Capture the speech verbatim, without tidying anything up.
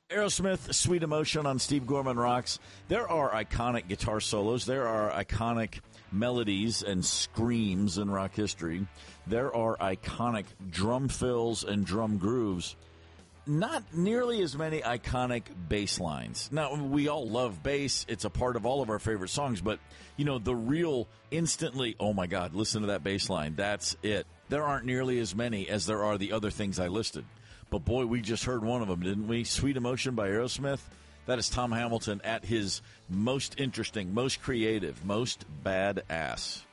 Aerosmith, Sweet Emotion on Steve Gorman Rocks. There are iconic guitar solos. There are iconic melodies and screams in rock history. There are iconic drum fills and drum grooves. Not nearly as many iconic bass lines. Now, we all love bass. It's a part of all of our favorite songs. But, you know, the real instantly, oh, my God, listen to that bass line. That's it. There aren't nearly as many as there are the other things I listed. But, boy, we just heard one of them, didn't we? Sweet Emotion by Aerosmith. That is Tom Hamilton at his most interesting, most creative, most badass.